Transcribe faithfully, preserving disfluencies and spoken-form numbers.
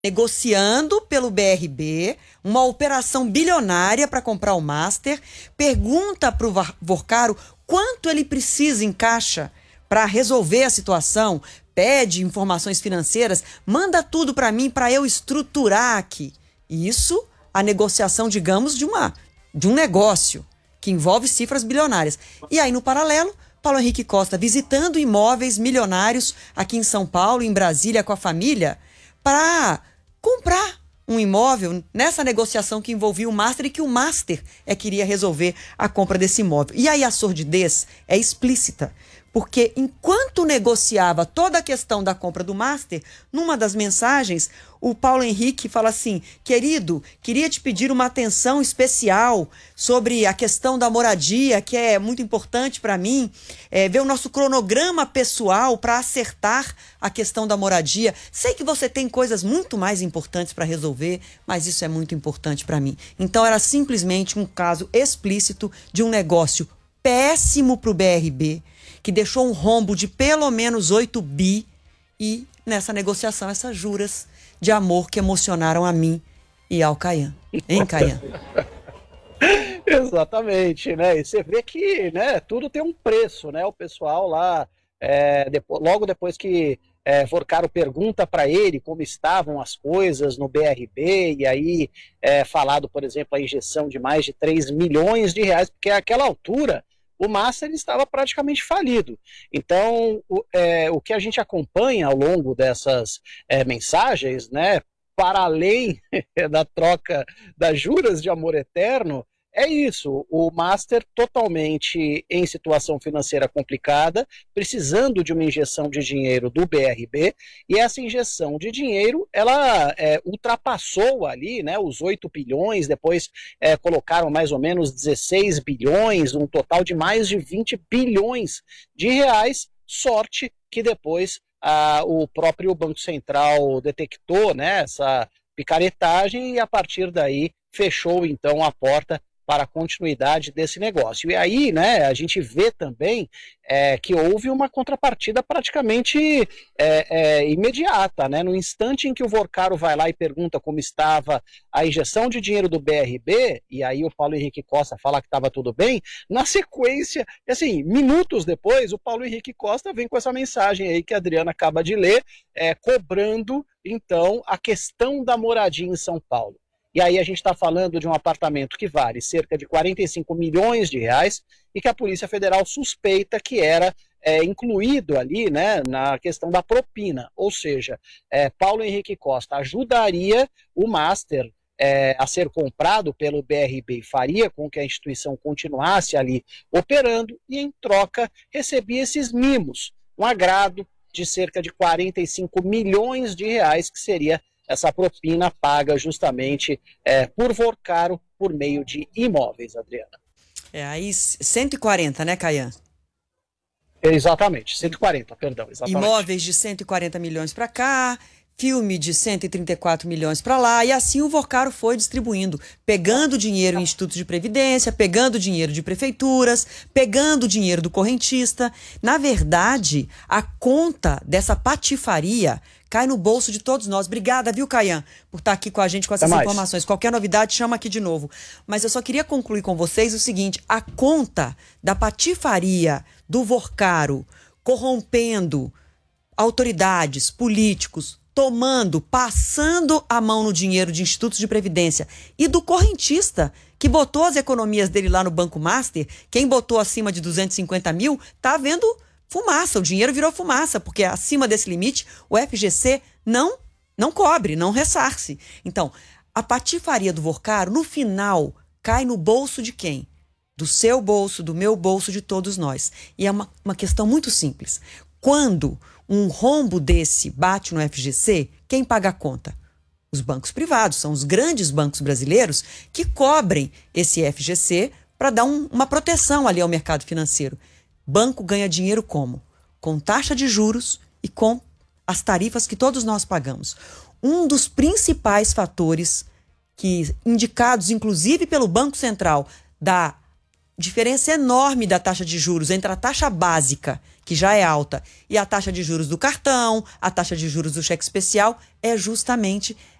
negociando pelo B R B, uma operação bilionária para comprar o Master, pergunta para o Vorcaro quanto ele precisa em caixa para resolver a situação, pede informações financeiras, manda tudo para mim para eu estruturar aqui. Isso, a negociação, digamos, de, uma, de um negócio que envolve cifras bilionárias. E aí, no paralelo, Paulo Henrique Costa visitando imóveis milionários aqui em São Paulo, em Brasília, com a família, para comprar um imóvel nessa negociação que envolvia o Master e que o Master é que iria resolver a compra desse imóvel. E aí a sordidez é explícita, porque enquanto negociava toda a questão da compra do Master, numa das mensagens, o Paulo Henrique fala assim: querido, queria te pedir uma atenção especial sobre a questão da moradia, que é muito importante para mim, é, ver o nosso cronograma pessoal para acertar a questão da moradia. Sei que você tem coisas muito mais importantes para resolver, mas isso é muito importante para mim. Então era simplesmente um caso explícito de um negócio péssimo para o B R B, que deixou um rombo de pelo menos oito bi, e nessa negociação essas juras de amor que emocionaram a mim e ao Caian. Hein, Caian? Exatamente, né? E você vê que, né, tudo tem um preço, né? O pessoal lá, é, depois, logo depois que é, Vorcaro pergunta para ele como estavam as coisas no B R B, e aí é falado, por exemplo, a injeção de mais de três milhões de reais, porque àquela altura o Master estava praticamente falido. Então, o, é, o que a gente acompanha ao longo dessas é, mensagens, né, para além da troca das juras de amor eterno, é isso, o Master totalmente em situação financeira complicada, precisando de uma injeção de dinheiro do B R B, e essa injeção de dinheiro, ela é, ultrapassou ali, né, os oito bilhões, depois é, colocaram mais ou menos dezesseis bilhões, um total de mais de vinte bilhões de reais, sorte que depois ah, o próprio Banco Central detectou, né, essa picaretagem, e a partir daí fechou então a porta para a continuidade desse negócio. E aí, né, a gente vê também é, que houve uma contrapartida praticamente é, é, imediata, né? No instante em que o Vorcaro vai lá e pergunta como estava a injeção de dinheiro do B R B, e aí o Paulo Henrique Costa fala que estava tudo bem, na sequência, assim, minutos depois, o Paulo Henrique Costa vem com essa mensagem aí que a Adriana acaba de ler, é, cobrando, então, a questão da moradia em São Paulo. E aí a gente está falando de um apartamento que vale cerca de quarenta e cinco milhões de reais e que a Polícia Federal suspeita que era é, incluído ali, né, na questão da propina. Ou seja, é, Paulo Henrique Costa ajudaria o Master é, a ser comprado pelo B R B e faria com que a instituição continuasse ali operando, e em troca recebia esses mimos, um agrado de cerca de quarenta e cinco milhões de reais, que seria essa propina paga justamente é, por Vorcaro por meio de imóveis, Adriana. É, aí cento e quarenta, né, Caian? Exatamente, cento e quarenta, perdão. Exatamente. Imóveis de cento e quarenta milhões para cá, filme de cento e trinta e quatro milhões para lá, e assim o Vorcaro foi distribuindo, pegando dinheiro em institutos de previdência, pegando dinheiro de prefeituras, pegando dinheiro do correntista. Na verdade, a conta dessa patifaria cai no bolso de todos nós. Obrigada, viu, Caian, por estar aqui com a gente com essas informações. Qualquer novidade, chama aqui de novo. Mas eu só queria concluir com vocês o seguinte: a conta da patifaria do Vorcaro corrompendo autoridades, políticos, tomando, passando a mão no dinheiro de institutos de previdência, e do correntista, que botou as economias dele lá no Banco Master, quem botou acima de duzentos e cinquenta mil, tá vendo fumaça, o dinheiro virou fumaça, porque acima desse limite o F G C não, não cobre, não ressarce. Então, a patifaria do Vorcaro, no final, cai no bolso de quem? Do seu bolso, do meu bolso, de todos nós. E é uma, uma questão muito simples. Quando um rombo desse bate no F G C, quem paga a conta? Os bancos privados, são os grandes bancos brasileiros que cobrem esse F G C para dar um, uma proteção ali ao mercado financeiro. Banco ganha dinheiro como? Com taxa de juros e com as tarifas que todos nós pagamos. Um dos principais fatores que, indicados inclusive pelo Banco Central, da diferença enorme da taxa de juros entre a taxa básica que já é alta, e a taxa de juros do cartão, a taxa de juros do cheque especial, é justamente